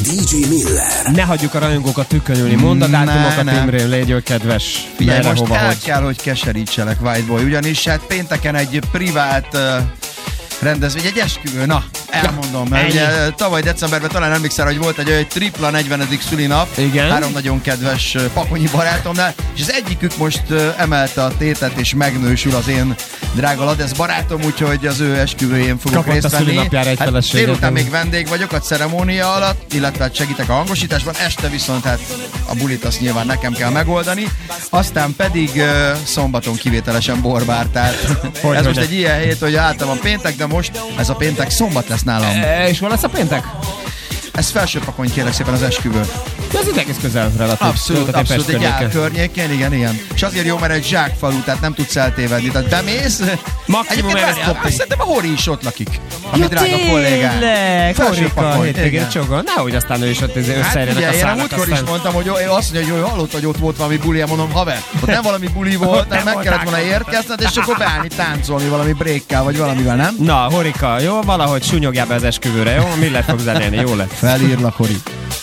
DJ Miller. Ne hagyjuk a rajongókat tükkönülni, mondd a dátumokat, Imrén, légy rendezvény, egy esküvő, na, elmondom, mert ugye tavaly decemberben talán emlékszel, hogy volt egy tripla 40. szülinap, igen. 3 nagyon kedves pakonyi barátomnál, és az egyikük most emelte a tétet, és megnősül az én drága Ladesz barátom, úgyhogy az ő esküvőjén fogok részt venni. Hát délután még vendég vagyok a ceremónia alatt, illetve segítek a hangosításban, este viszont hát a bulit azt nyilván nekem kell megoldani, aztán pedig szombaton kivételesen borbár, tehát ez most egy ilyen hét, hogy általában péntek, de most ez a péntek szombat lesz nálam. És hol lesz a péntek? Ez Felsőpakony, kérlek szépen, az esküvő. De ez egész közel relatív. Abszolút, egy Gyál környékén, igen. És azért jó, mert egy zsákfalu, tehát nem tudsz eltévedni. Tehát bemész, maximum szerintem a Hori is ott lakik, ami drága kollégám. Felsőpakony, hétvégén csogol. Nehogy aztán ő is ott összeérjenek a szállnak. Én múltkor is mondtam, hogy azt mondja, hogy hallott, hogy ott volt valami buli, mondom, haver, ott nem valami buli volt, nem meg kellett volna érkezned, és akkor beállni táncolni valami breakkel, vagy valamivel, nem? Na, Horika, jó, valahogy súnyogjál be az esküvőre, jó? Miller fog zenélni, jó lesz. Felírlak, Hori.